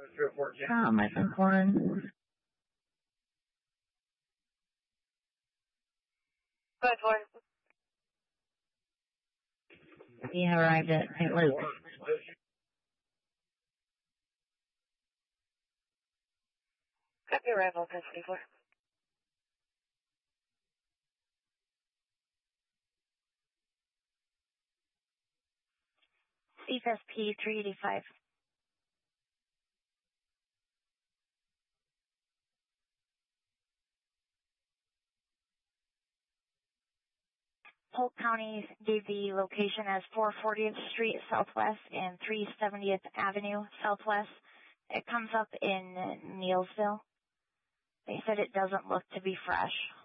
I think one. Good one. He arrived at St. Luke. Copy arrival, 1024. FSP 385. Polk County gave the location as 440th Street Southwest and 370th Avenue Southwest. It comes up in Neilsville. They said it doesn't look to be fresh.